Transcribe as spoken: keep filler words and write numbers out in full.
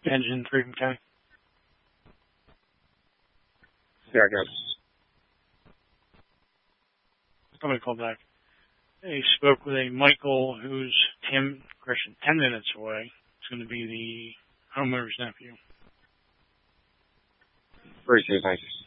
Engine three, okay. Yeah, I got it. Somebody called back. They spoke with a Michael who's ten, Christian, ten minutes away. It's going to be the homeowner's nephew. Appreciate it. Thank you.